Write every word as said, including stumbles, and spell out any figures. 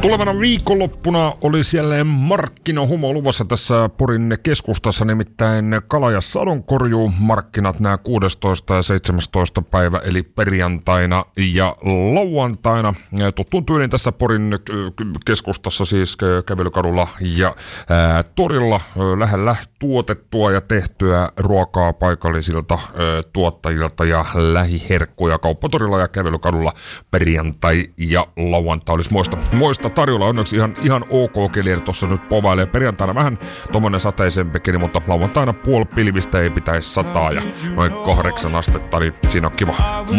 Tulevana viikonloppuna oli siellä markkinahumo luvassa tässä Porin keskustassa, nimittäin kala- ja sadonkorjuumarkkinat nämä kuudestoista ja seitsemästoista päivä, eli perjantaina ja lauantaina. Tuttuun tyylin tässä Porin keskustassa, siis kävelykadulla ja ää, torilla lähellä tuotettua ja tehtyä ruokaa paikallisilta ää, tuottajilta ja lähiherkkuja kauppatorilla ja kävelykadulla perjantai ja lauantai olisi moista, moista tarjolla. Onneksi ihan, ihan ok keli, eli tuossa nyt povailee. Perjantaina vähän tommonen sateisempi keli, mutta lauantaina puoli pilvistä ei pitäisi sataa ja noin kahdeksan astetta, niin siinä on kiva